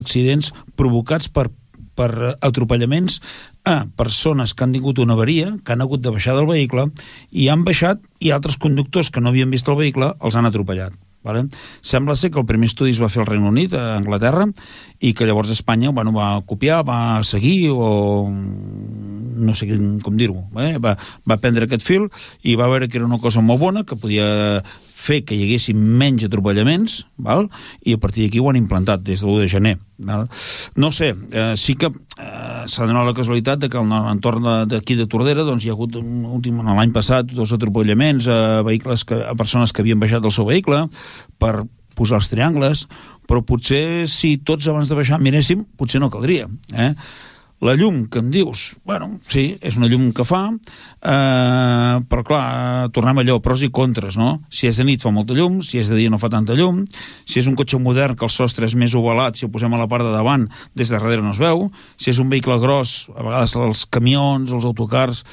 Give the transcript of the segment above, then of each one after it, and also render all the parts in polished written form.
accidents provocats per atropellaments a persones que han tingut una avaria, que han hagut de baixar del vehicle, i han baixat, i altres conductors que no havien vist el vehicle els han atropellat. Vale? Sembla ser que el primer estudi es va fer al Regne Unit, a Anglaterra, i que llavors Espanya va copiar, va seguir, o no sé com dir-ho, va prendre aquest fil i va veure que era una cosa molt bona, que podia fer que hi haguessin menys atropellaments, val? I a partir d'aquí ho han implantat des de l'1 de gener. Val? No sé, sí que s'ha donat la casualitat de que en l'entorn d'aquí de Tordera doncs, hi ha hagut l'any passat 2 atropellaments a persones que havien baixat del seu vehicle per posar els triangles, però potser si tots abans de baixar miréssim, potser no caldria. La llum que em dius, bueno, sí, és una llum que fa, però clar, tornem allò, pros i contres, no? Si és de nit fa molta llum, si és de dia no fa tanta llum, si és un cotxe modern que el sostre és més ovalat, si ho posem a la part de davant, des de darrere no es veu, si és un vehicle gros, a vegades els camions, els autocars,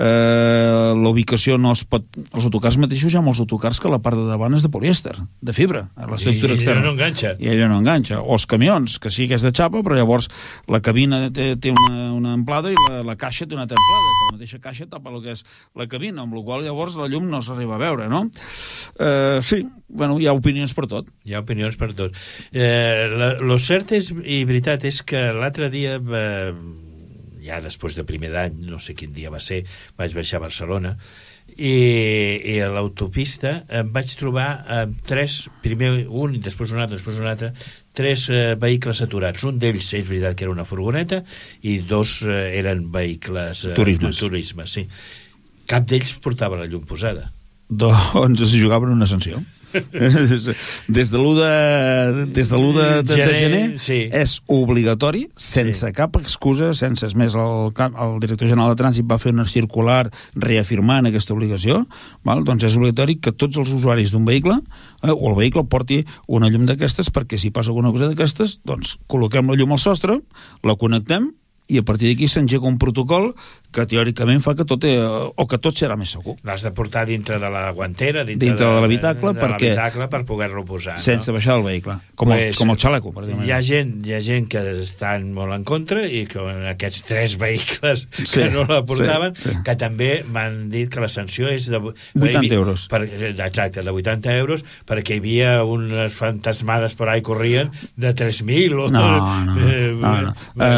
la ubicació no es pot... Els autocars mateixos, hi ha molts autocars que la part de davant és de polièster, de fibra, l'estructura externa. I allò no enganxa. I allò no enganxa. O els camions, que sí que és de xapa, però llavors la cabina té una amplada i la caixa té una altra amplada, que la mateixa caixa tapa el que és la cabina, amb la qual llavors la llum no s'arriba a veure, no? Sí, bueno, hi ha opinions per tot. Hi ha opinions per tot. Lo cert és, i veritat, és que l'altre dia, ja després de primer d'any, no sé quin dia va ser, vaig baixar a Barcelona, i a l'autopista em vaig trobar primer un i després un altre, 3 vehicles aturats. Un d'ells és veritat que era una furgoneta i 2 eren vehicles turisme, sí. Cap d'ells portava la llum posada. Doncs es jugaven una sanció. Des de l'1 de gener sí. És obligatori, sense cap excusa, sense, és més, el director general de Trànsit va fer una circular reafirmant aquesta obligació, val? Doncs és obligatori que tots els usuaris d'un vehicle o el vehicle porti una llum d'aquestes, perquè si passa alguna cosa d'aquestes, doncs col·loquem la llum al sostre, la connectem i a partir d'aquí s'engega un protocol que teòricament fa que tot serà més segur. L'has de portar dintre de la guantera, dintre de l'habitacle, per poder-lo posar. Sense baixar del vehicle, com el xaleco. Hi ha gent que estan molt en contra i que aquests 3 vehicles que no la portaven, que també m'han dit que la sanció és de 80 euros. Exacte, de 80 euros, perquè hi havia unes fantasmades per ahí corrien de 3.000 o... No.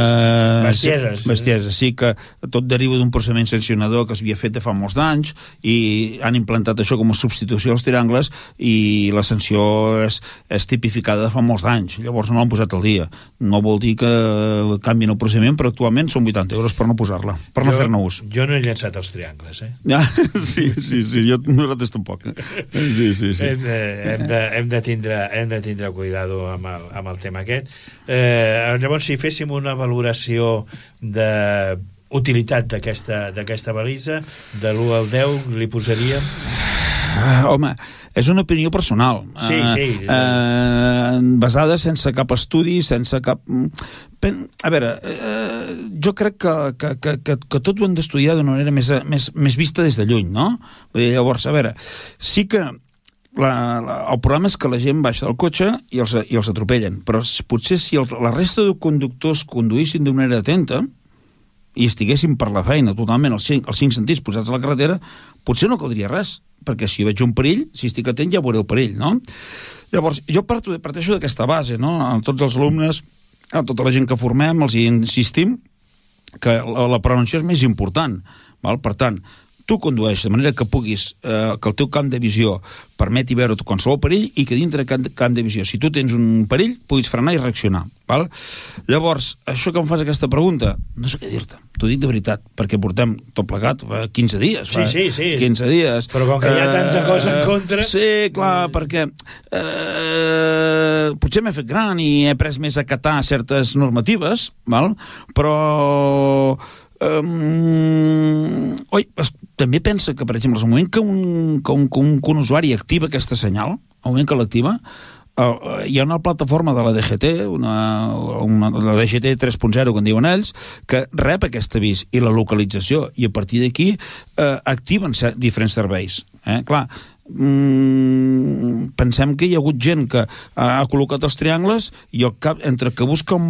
Bestieses. Sí que tot deriva d'un procediment sancionador que s'havia fet de fa molts d'anys i han implantat això com a substitució als triangles i la sanció és tipificada de fa molts d'anys. Llavors no l'han posat al dia. No vol dir que canvien el procediment, però actualment són 80 euros per no posar-la, per no fer-ne ús. Jo no he llançat els triangles, Sí, nosaltres tampoc. Sí. Hem de tindre cuidado amb el tema aquest. Llavors, si féssim una valoració de utilitat d'aquesta balisa, de l'1 al 10 li posaríem... Home, és una opinió personal. Sí. Basada sense cap estudi, sense cap... A veure, jo crec que tot ho hem d'estudiar d'una manera més vista des de lluny, no? Llavors, a veure, sí que el problema és que la gent baixa del cotxe i els atropellen, però potser si la resta de conductors conduïssin d'una manera atenta i estiguessin per la feina totalment els 5 sentits posats a la carretera, potser no caldria res, perquè si veig un perill, si estic atent ja veuré el perill, no? Llavors, jo parteixo d'aquesta base, no? A tots els alumnes, a tota la gent que formem, els insistim que la prevenció és més important, val? Per tant, tu condueix de manera que puguis, que el teu camp de visió permeti veure qualsevol perill i que dintre del camp de visió, si tu tens un perill, puguis frenar i reaccionar. Val? Llavors, això que em fas aquesta pregunta, no sé què dir-te, t'ho dic de veritat, perquè portem tot plegat 15 dies. Sí. 15 dies. Però com que hi ha tanta cosa en contra... Sí, clar, perquè potser m'he fet gran i he après més a acatar certes normatives, val? Però... també pensa que, per exemple, el moment que un usuari activa aquesta senyal, el moment que l'activa, hi ha una plataforma de la DGT, la DGT 3.0, que en diuen ells, que rep aquest avís i la localització, i a partir d'aquí activen diferents serveis. Clar, pensem que hi ha hagut gent que ha col·locat els triangles i entre que busca un